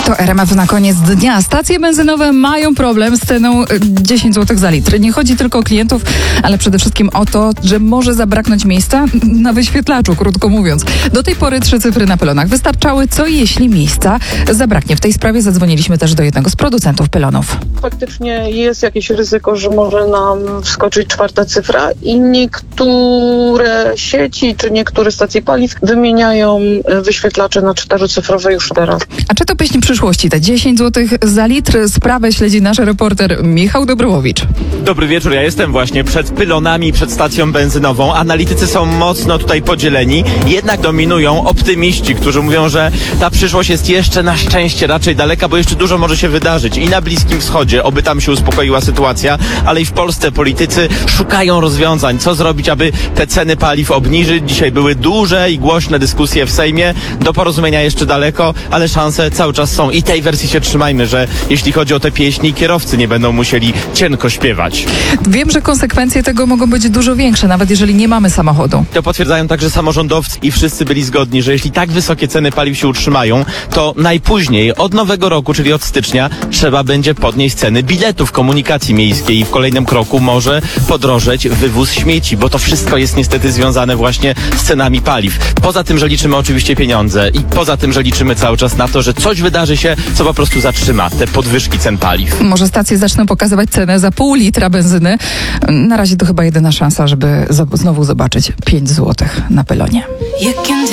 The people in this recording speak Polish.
To RMF na koniec dnia. Stacje benzynowe mają problem z ceną 10 zł za litr. Nie chodzi tylko o klientów, ale przede wszystkim o to, że może zabraknąć miejsca na wyświetlaczu, krótko mówiąc. Do tej pory 3 cyfry na pylonach wystarczały. Co jeśli miejsca zabraknie? W tej sprawie zadzwoniliśmy też do jednego z producentów pylonów. Faktycznie jest jakieś ryzyko, że może nam wskoczyć 4. cyfra i niektóre sieci czy niektóre stacje paliw wymieniają wyświetlacze na 4-cyfrowe już teraz. A czy to pieśń przyszłości? Te 10 zł za litr. Sprawę śledzi nasz reporter Michał Dobrowowicz. Dobry wieczór, ja jestem właśnie przed pylonami, przed stacją benzynową. Analitycy są mocno tutaj podzieleni, jednak dominują optymiści, którzy mówią, że ta przyszłość jest jeszcze na szczęście raczej daleka, bo jeszcze dużo może się wydarzyć i na Bliskim Wschodzie, oby tam się uspokoiła sytuacja, ale i w Polsce politycy szukają rozwiązań, co zrobić, aby te ceny paliw obniżyć. Dzisiaj były duże i głośne dyskusje w Sejmie, do porozumienia jeszcze daleko, ale szanse cały czas są i tej wersji się trzymajmy, że jeśli chodzi o te pieśni, kierowcy nie będą musieli cienko śpiewać. Wiem, że konsekwencje tego mogą być dużo większe, nawet jeżeli nie mamy samochodu. To potwierdzają także samorządowcy i wszyscy byli zgodni, że jeśli tak wysokie ceny paliw się utrzymają, to najpóźniej od nowego roku, czyli od stycznia, trzeba będzie podnieść ceny biletów komunikacji miejskiej i w kolejnym kroku może podrożeć wywóz śmieci, bo to wszystko jest niestety związane właśnie z cenami paliw. Poza tym, że liczymy oczywiście pieniądze i poza tym, że liczymy cały czas na to, że coś wydarzy się, co po prostu zatrzyma te podwyżki cen paliw. Może stacje zaczną pokazywać cenę za pół litra benzyny. Na razie to chyba jedyna szansa, żeby znowu zobaczyć 5 zł na pylonie.